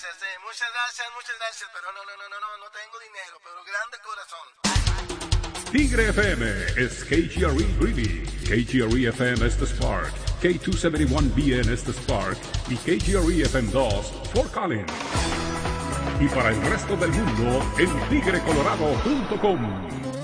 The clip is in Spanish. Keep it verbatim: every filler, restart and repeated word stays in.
gracias, sí, muchas gracias, muchas gracias, pero no, no, no, no, no, no tengo dinero, pero grande corazón. Tigre F M is K G R E Greeley, K G R E F M es The Spark, K doscientos setenta y uno B N es The Spark y K G R E F M dos Fort Collins. Y para el resto del mundo en tigre colorado punto com.